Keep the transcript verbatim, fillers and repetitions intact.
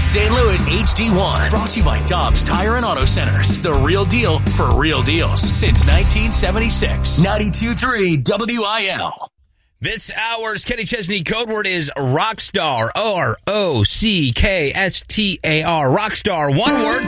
Saint Louis H D one. Brought to you by Dobbs Tire and Auto Centers. The real deal for real deals since nineteen seventy-six. ninety-two point three W I L. This hour's Kenny Chesney code word is Rockstar. R O C K S T A R. Rockstar. One word,